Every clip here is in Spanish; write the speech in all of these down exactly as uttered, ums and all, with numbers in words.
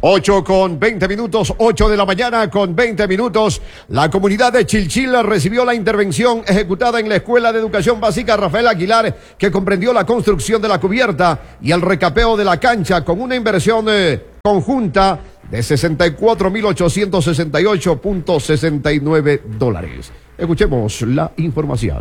ocho con veinte minutos, ocho de la mañana con veinte minutos. La comunidad de Chilchil recibió la intervención ejecutada en la Escuela de Educación Básica Rafael Aguilar, que comprendió la construcción de la cubierta y el recapeo de la cancha con una inversión eh, conjunta de sesenta y cuatro mil ochocientos sesenta y ocho punto sesenta y nueve dólares. Escuchemos la información.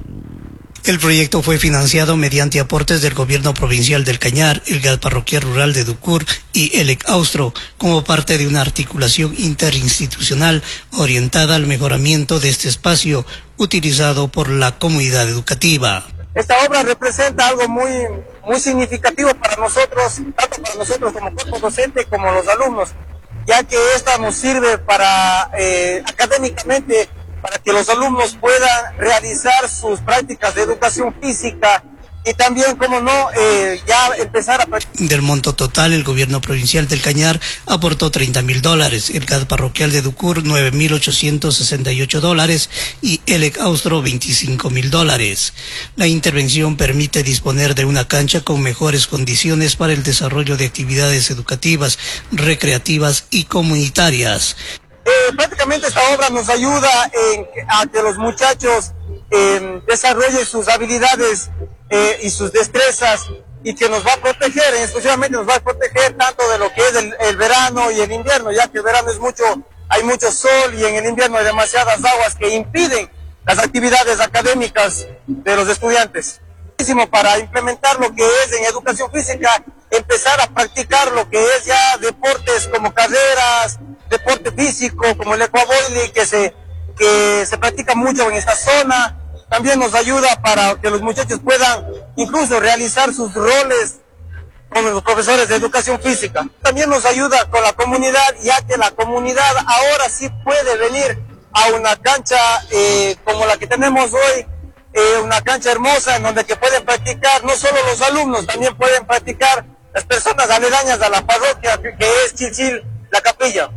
El proyecto fue financiado mediante aportes del Gobierno Provincial del Cañar, el G A D Parroquial Rural de Ducur y el E C Austro, como parte de una articulación interinstitucional orientada al mejoramiento de este espacio utilizado por la comunidad educativa. Esta obra representa algo muy, muy significativo para nosotros, tanto para nosotros como cuerpo docente como los alumnos, ya que esta nos sirve para eh, académicamente, para que los alumnos puedan realizar sus prácticas de educación física y también, como no, eh, ya empezar a... Del monto total, el Gobierno Provincial del Cañar aportó treinta mil dólares, el G A D Parroquial de Ducur nueve mil ochocientos sesenta y ocho dólares y el E C Austro veinticinco mil dólares. La intervención permite disponer de una cancha con mejores condiciones para el desarrollo de actividades educativas, recreativas y comunitarias. Eh, prácticamente esta obra nos ayuda en, a que los muchachos eh, desarrollen sus habilidades eh, y sus destrezas, y que nos va a proteger, exclusivamente nos va a proteger tanto de lo que es el, el verano y el invierno, ya que el verano es mucho, hay mucho sol, y en el invierno hay demasiadas aguas que impiden las actividades académicas de los estudiantes. Para implementar lo que es en educación física, empezar a practicar lo que es ya deportes como carreras, deporte físico como el ecuavolley, que se, que se practica mucho en esta zona. También nos ayuda para que los muchachos puedan incluso realizar sus roles con los profesores de educación física. También nos ayuda con la comunidad, ya que la comunidad ahora sí puede venir a una cancha eh, como la que tenemos hoy, eh, una cancha hermosa en donde que pueden practicar no solo los alumnos, también pueden practicar las personas aledañas a la parroquia, que es Chilchil, la Capilla.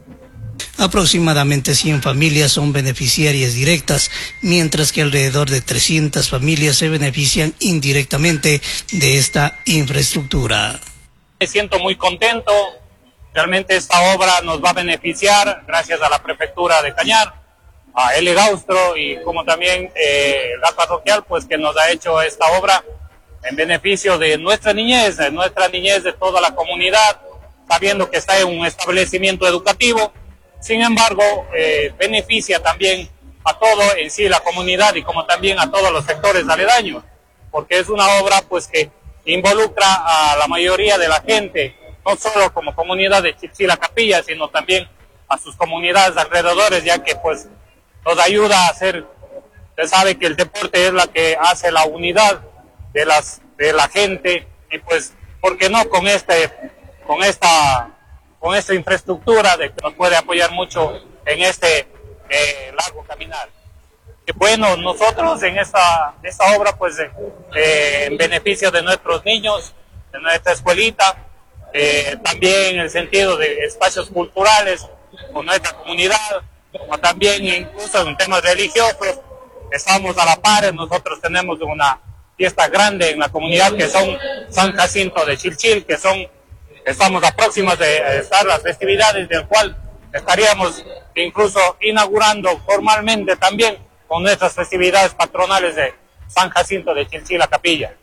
Aproximadamente cien familias son beneficiarias directas, mientras que alrededor de trescientas familias se benefician indirectamente de esta infraestructura. Me siento muy contento, realmente esta obra nos va a beneficiar gracias a la Prefectura de Cañar, a el E C Austro y como también eh, la parroquial, pues que nos ha hecho esta obra en beneficio de nuestra niñez, de nuestra niñez de toda la comunidad, sabiendo que está en un establecimiento educativo. Sin embargo, eh, beneficia también a todo en sí la comunidad y como también a todos los sectores aledaños, porque es una obra pues que involucra a la mayoría de la gente, no solo como comunidad de Chilchil la Capilla, sino también a sus comunidades alrededores, ya que pues nos ayuda a hacer, se sabe que el deporte es la que hace la unidad de las de la gente, y pues, ¿por qué no con este, con esta con esta infraestructura de que nos puede apoyar mucho en este eh, largo caminar? Y bueno, nosotros en esta, esta obra, pues, eh, en beneficio de nuestros niños, de nuestra escuelita, eh, también en el sentido de espacios culturales con nuestra comunidad, como también incluso en temas religiosos, estamos a la par. Nosotros tenemos una fiesta grande en la comunidad que son San Jacinto de Chilchil, que son Estamos a próximas de estar las festividades, del cual estaríamos incluso inaugurando formalmente también con nuestras festividades patronales de San Jacinto de Chilchil la Capilla.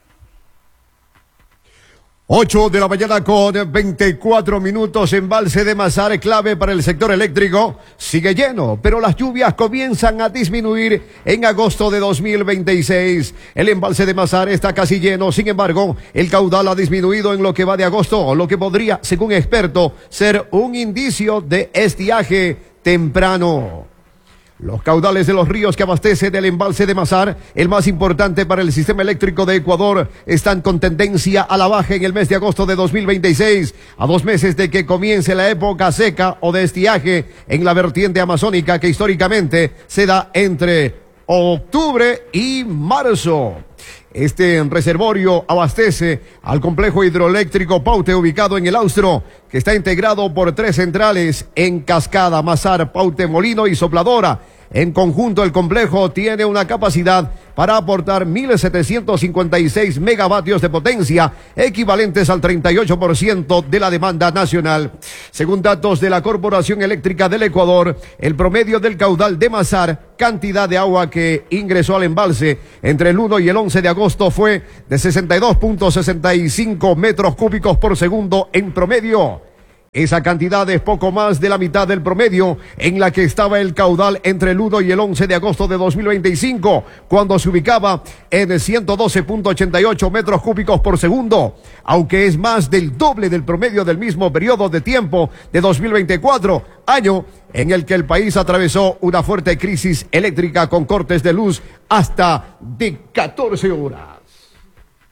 ocho de la mañana con veinticuatro minutos. Embalse de Mazar, clave para el sector eléctrico, sigue lleno, pero las lluvias comienzan a disminuir en agosto de dos mil veintiséis. El embalse de Mazar está casi lleno, sin embargo, el caudal ha disminuido en lo que va de agosto, lo que podría, según expertos, ser un indicio de estiaje temprano. Los caudales de los ríos que abastecen el embalse de Mazar, el más importante para el sistema eléctrico de Ecuador, están con tendencia a la baja en el mes de agosto de dos mil veintiséis, a dos meses de que comience la época seca o de estiaje en la vertiente amazónica que históricamente se da entre octubre y marzo. Este reservorio abastece al complejo hidroeléctrico Paute, ubicado en el Austro, que está integrado por tres centrales en Cascada, Mazar, Paute, Molino y Sopladora. En conjunto, el complejo tiene una capacidad para aportar mil setecientos cincuenta y seis megavatios de potencia, equivalentes al treinta y ocho por ciento de la demanda nacional. Según datos de la Corporación Eléctrica del Ecuador, el promedio del caudal de Masar, cantidad de agua que ingresó al embalse entre el uno y el once de agosto, fue de sesenta y dos punto sesenta y cinco metros cúbicos por segundo en promedio. Esa cantidad es poco más de la mitad del promedio en la que estaba el caudal entre el uno y el once de agosto de dos mil veinticinco, cuando se ubicaba en ciento doce punto ochenta y ocho metros cúbicos por segundo, aunque es más del doble del promedio del mismo periodo de tiempo de dos mil veinticuatro, año en el que el país atravesó una fuerte crisis eléctrica con cortes de luz hasta de catorce horas.